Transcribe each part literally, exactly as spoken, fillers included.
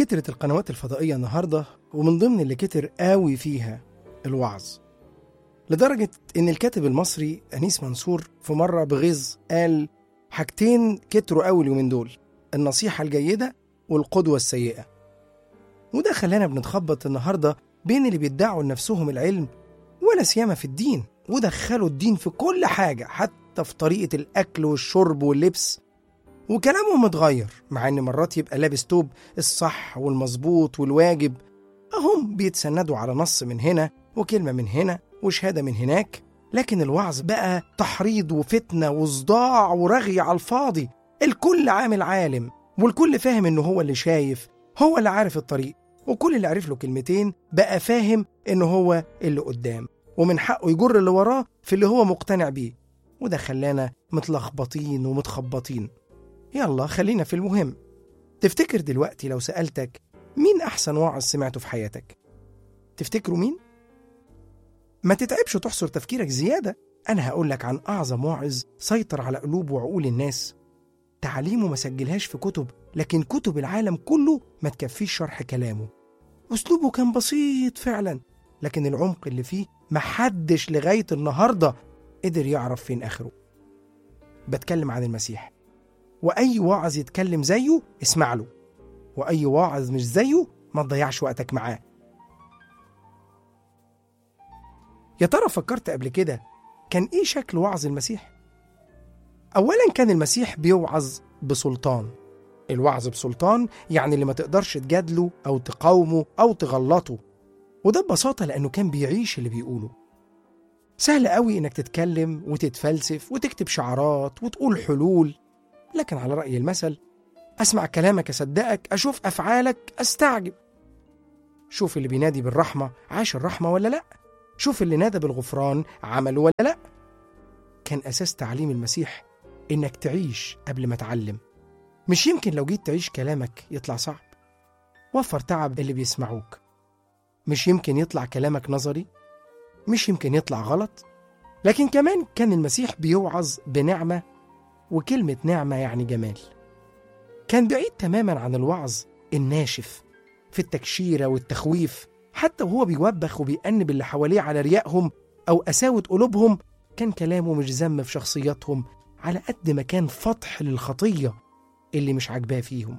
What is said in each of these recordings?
كترت القنوات الفضائية النهاردة، ومن ضمن اللي كتر قوي فيها الوعظ، لدرجة إن الكاتب المصري أنيس منصور في مرة بغيظ قال حاجتين كتروا قوي اليومين دول: النصيحة الجيدة والقدوة السيئة. وده خلانا بنتخبط النهاردة بين اللي بيدعوا لنفسهم العلم ولا سيما في الدين، ودخلوا الدين في كل حاجة، حتى في طريقة الأكل والشرب واللبس، وكلامهم متغير، مع إن مرات يبقى لابس توب الصح والمظبوط والواجب، أهم بيتسندوا على نص من هنا وكلمة من هنا وشهادة من هناك. لكن الوعظ بقى تحريض وفتنة وصداع ورغي على الفاضي. الكل عامل عالم، والكل فاهم إنه هو اللي شايف، هو اللي عارف الطريق، وكل اللي عرف له كلمتين بقى فاهم إنه هو اللي قدام، ومن حقه يجر اللي وراه في اللي هو مقتنع بيه. وده خلانا متلخبطين ومتخبطين. يلا خلينا في المهم. تفتكر دلوقتي لو سألتك مين أحسن واعظ سمعته في حياتك، تفتكروا مين؟ ما تتعبش وتحصر تفكيرك زيادة، أنا هقولك عن أعظم واعظ سيطر على قلوب وعقول الناس. تعليمه ما سجلهاش في كتب، لكن كتب العالم كله ما تكفيش شرح كلامه. أسلوبه كان بسيط فعلا، لكن العمق اللي فيه محدش لغاية النهاردة قدر يعرف فين آخره. بتكلم عن المسيح، وأي واعظ يتكلم زيه اسمع له، وأي واعظ مش زيه ما تضيعش وقتك معاه. يا ترى فكرت قبل كده كان إيه شكل وعظ المسيح؟ أولاً كان المسيح بيوعظ بسلطان. الوعظ بسلطان يعني اللي ما تقدرش تجادله أو تقاومه أو تغلطه، وده ببساطة لأنه كان بيعيش اللي بيقوله. سهل قوي إنك تتكلم وتتفلسف وتكتب شعارات وتقول حلول، لكن على رأي المثل: أسمع كلامك أصدقك، أشوف أفعالك أستعجب. شوف اللي بينادي بالرحمة عاش الرحمة ولا لأ، شوف اللي نادى بالغفران عمله ولا لأ. كان أساس تعليم المسيح إنك تعيش قبل ما تعلم. مش يمكن لو جيت تعيش كلامك يطلع صعب؟ وفر تعب اللي بيسمعوك. مش يمكن يطلع كلامك نظري؟ مش يمكن يطلع غلط؟ لكن كمان كان المسيح بيوعظ بنعمة، وكلمة نعمة يعني جمال. كان بعيد تماما عن الوعظ الناشف في التكشيرة والتخويف. حتى وهو بيوبخ وبيأنب اللي حواليه على ريائهم أو قساوة قلوبهم، كان كلامه مش ذم في شخصياتهم على قد ما كان فتح للخطية اللي مش عاجباه فيهم.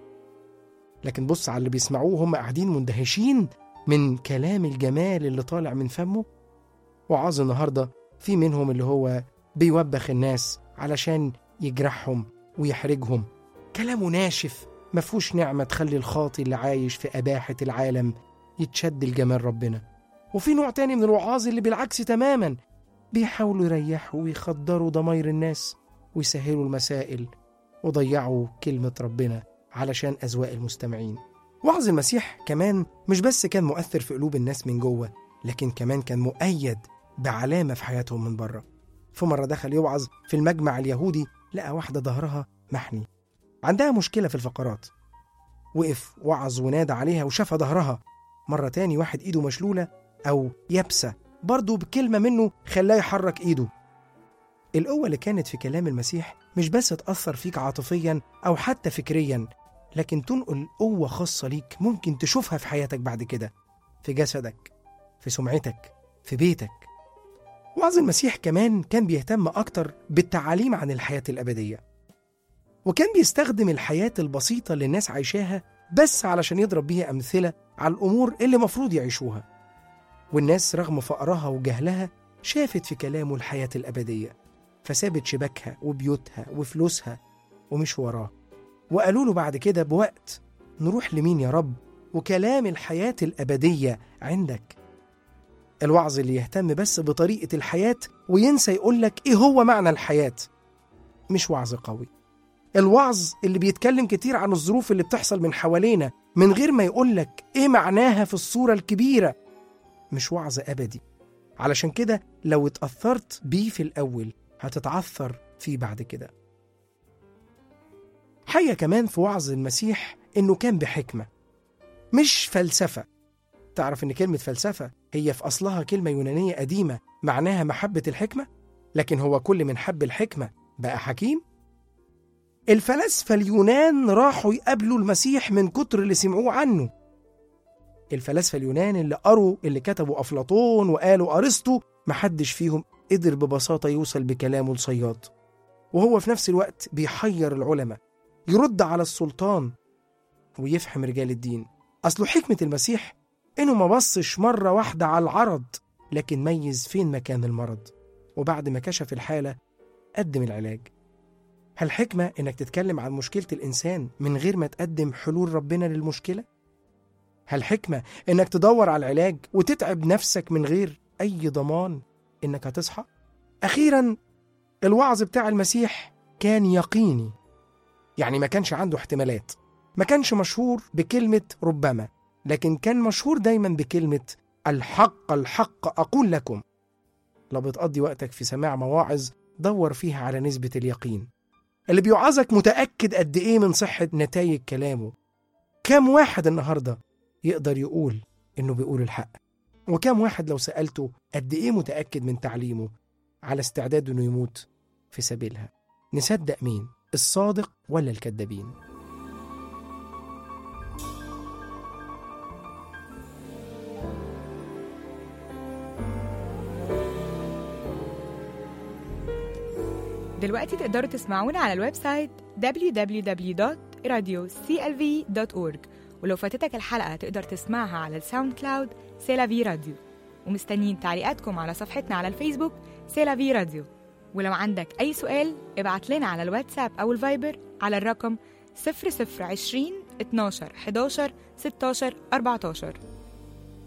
لكن بص على اللي بيسمعوه، هم قاعدين مندهشين من كلام الجمال اللي طالع من فمه. وعظ النهاردة في منهم اللي هو بيوبخ الناس علشان يجرحهم ويحرجهم. كلامه ناشف مفهوش نعمة تخلي الخاطي اللي عايش في أباحة العالم يتشد الجمال ربنا. وفي نوع تاني من الوعاظ اللي بالعكس تماما، بيحاولوا يريحوا ويخدروا ضمير الناس ويسهلوا المسائل وضيعوا كلمة ربنا علشان أذواق المستمعين. وعظ المسيح كمان مش بس كان مؤثر في قلوب الناس من جوه، لكن كمان كان مؤيد بعلامة في حياتهم من بره. في مرة دخل يوعظ في المجمع اليهودي، لقى واحدة ظهرها محني، عندها مشكلة في الفقرات. وقف وعظ ونادى عليها وشاف ظهرها. مرة تاني واحد إيده مشلولة أو يابسة، برضو بكلمة منه خلاه يحرك إيده. القوة اللي كانت في كلام المسيح مش بس تأثر فيك عاطفيا أو حتى فكريا، لكن تنقل قوة خاصة ليك ممكن تشوفها في حياتك بعد كده، في جسدك، في سمعتك، في بيتك. وعظ المسيح كمان كان بيهتم أكتر بالتعاليم عن الحياة الأبدية، وكان بيستخدم الحياة البسيطة اللي الناس عايشاها بس علشان يضرب بيها أمثلة على الأمور اللي مفروض يعيشوها. والناس رغم فقرها وجهلها شافت في كلامه الحياة الأبدية، فسابت شباكها وبيوتها وفلوسها ومش وراه. وقالوا له بعد كده بوقت: نروح لمين يا رب وكلام الحياة الأبدية عندك؟ الوعظ اللي يهتم بس بطريقة الحياة وينسى يقولك إيه هو معنى الحياة مش وعظ قوي. الوعظ اللي بيتكلم كتير عن الظروف اللي بتحصل من حوالينا من غير ما يقولك إيه معناها في الصورة الكبيرة مش وعظ أبدي. علشان كده لو اتأثرت بيه في الأول هتتعثر فيه بعد كده. حاجة كمان في وعظ المسيح إنه كان بحكمة مش فلسفة. تعرف إن كلمة فلسفة هي في أصلها كلمة يونانية قديمة معناها محبة الحكمة، لكن هو كل من حب الحكمة بقى حكيم؟ الفلاسفة اليونان راحوا يقابلوا المسيح من كتر اللي سمعوه عنه. الفلاسفة اليونان اللي قروا اللي كتبوا أفلاطون وقالوا أرسطو، محدش فيهم قدر ببساطة يوصل بكلامه لصياد، وهو في نفس الوقت بيحير العلماء، يرد على السلطان ويفهم رجال الدين. أصله حكمة المسيح إنه ما بصش مرة واحدة على العرض، لكن ميز فين مكان المرض، وبعد ما كشف الحالة قدم العلاج. هل حكمة إنك تتكلم عن مشكلة الإنسان من غير ما تقدم حلول ربنا للمشكلة؟ هل حكمة إنك تدور على العلاج وتتعب نفسك من غير أي ضمان إنك هتصحى؟ أخيراً، الوعظ بتاع المسيح كان يقيني، يعني ما كانش عنده احتمالات، ما كانش مشهور بكلمة ربما، لكن كان مشهور دايماً بكلمة الحق الحق أقول لكم. لو بتقضي وقتك في سماع مواعظ، دور فيها على نسبة اليقين. اللي بيوعظك متأكد قد إيه من صحة نتائج كلامه؟ كم واحد النهاردة يقدر يقول إنه بيقول الحق؟ وكم واحد لو سألته قد إيه متأكد من تعليمه على استعداد إنه يموت في سبيلها؟ نصدق مين، الصادق ولا الكذابين؟ دلوقتي تقدروا تسمعونا على الويب سايت دبليو دبليو دبليو دوت راديو سي إل في دوت أورج، ولو فاتتك الحلقة تقدر تسمعها على الساوند كلاود سيلافي راديو. ومستنيين تعليقاتكم على صفحتنا على الفيسبوك سيلافي راديو. ولو عندك أي سؤال ابعت لنا على الواتساب أو الفايبر على الرقم صفر صفر عشرين اتناشر حداشر ستاشر أربعتاشر.